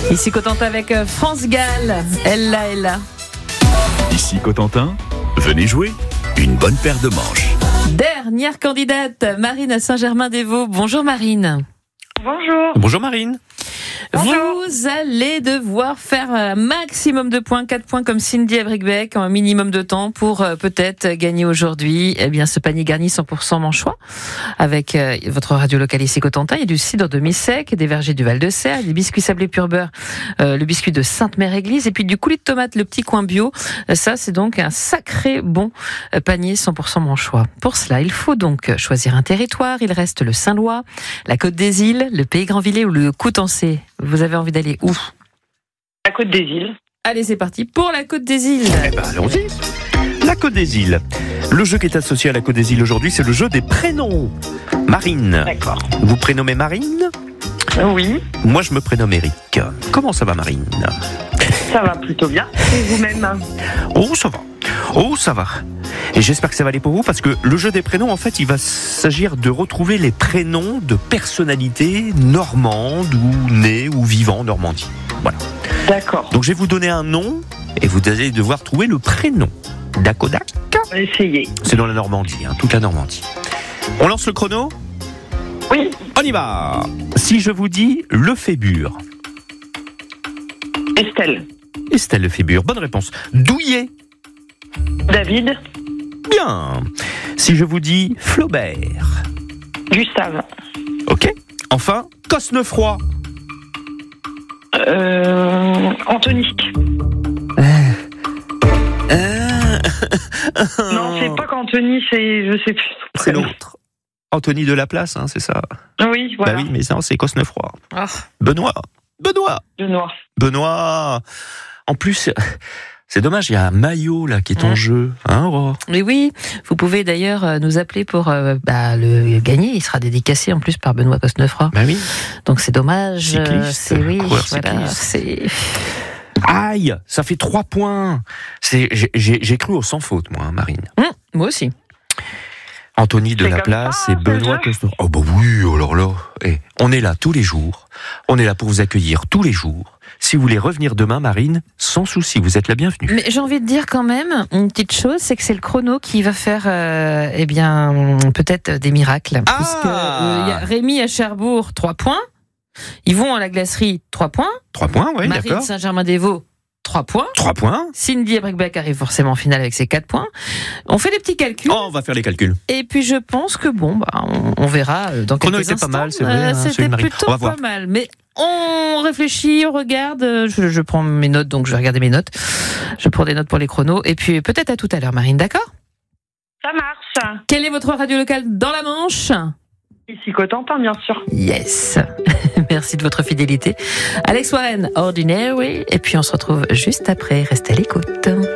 Ici Cotentin avec France Gall. Elle là. Ici Cotentin, venez jouer. Une bonne paire de manches. Dernière candidate, Marine à Saint-Germain-des-Vaux. Bonjour Marine. Bonjour. Bonjour Marine. Bonjour. Vous allez devoir faire un maximum de points, 4 points comme Cindy à Bricbec, un minimum de temps pour peut-être gagner aujourd'hui ce panier garni 100% Manchois avec votre radio locale ici Cotentin. Il y a du cidre demi-sec, des vergers du Val-de-Serre, des biscuits sablés pur beurre, le biscuit de Sainte-Mère-Église et puis du coulis de tomate, le petit coin bio. Ça, c'est donc un sacré bon panier 100% Manchois. Pour cela, il faut donc choisir un territoire. Il reste le Saint-Lois, la Côte des Îles, le Pays Grand-Villers ou le Coutançais. Vous avez envie d'aller où ? La Côte des Îles. Allez, c'est parti pour la Côte des Îles. Eh ben, allons-y. La Côte des Îles. Le jeu qui est associé à la Côte des Îles aujourd'hui, c'est le jeu des prénoms. Marine. D'accord. Vous prénommez Marine ? Oui, Moi, je me prénomme Eric. Comment ça va, Marine ? ça va plutôt bien. Et vous-même ? Oh, ça va. Oh, ça va. Et j'espère que ça va aller pour vous, parce que le jeu des prénoms, en fait, il va s'agir de retrouver les prénoms de personnalités normandes ou nées ou vivant en Normandie. Voilà. D'accord. Donc, je vais vous donner un nom et vous allez devoir trouver le prénom. D'accord. On va essayer. C'est dans la Normandie, toute la Normandie. On lance le chrono ? Oui. On y va. Si je vous dis Lefébure. Estelle. Estelle Lefébure, bonne réponse. Douillet. David. Bien. Si je vous dis Flaubert. Gustave. Ok. Enfin, Cosnefroy. Anthony. Non, c'est pas qu'Anthony, c'est... Je sais plus. C'est l'autre. Anthony de la Place, c'est ça. Oui, voilà. Bah oui, mais ça, c'est Cosnefroy. Ah. Benoît. Benoît. En plus, c'est dommage, il y a un maillot là qui est en jeu. Roi. Mais oui, vous pouvez d'ailleurs nous appeler pour le gagner. Il sera dédicacé en plus par Benoît Cosnefroy. Bah oui. Donc c'est dommage. Cycliste, C'est oui, coureur voilà. cycliste. Aïe, ça fait 3 points. J'ai cru au sans faute, moi, Marine. Moi aussi. Anthony de C'est la comme Place ça, et Benoît c'est Cosnefroy. Oh bah oui, alors là. On est là tous les jours. On est là pour vous accueillir tous les jours. Si vous voulez revenir demain, Marine, sans souci, vous êtes la bienvenue. Mais j'ai envie de dire quand même une petite chose, c'est que c'est le chrono qui va faire peut-être des miracles. Ah Puisque il y a Rémi à Cherbourg, 3 points. Yvon à la glacerie, 3 points. 3 points, oui, Marine d'accord. Saint-Germain-des-Vaux, 3 points. 3 points. Cindy à Bricbec arrive forcément en finale avec ses 4 points. On fait des petits calculs. Oh, on va faire les calculs. Et puis je pense que on verra dans Chrono quelques était instants. pas mal, c'est vrai, C'était celui de Marie. plutôt On va pas voir. mal. Mais on réfléchit, on regarde. Je prends mes notes, donc je vais regarder mes notes. Je prends des notes pour les chronos. Et puis peut-être à tout à l'heure, Marine, d'accord ? Ça marche. Quelle est votre radio locale dans la Manche ? Ici Cotentin, bien sûr. Yes. Merci de votre fidélité. Alex Warren, Ordinary. Et puis on se retrouve juste après. Restez à l'écoute.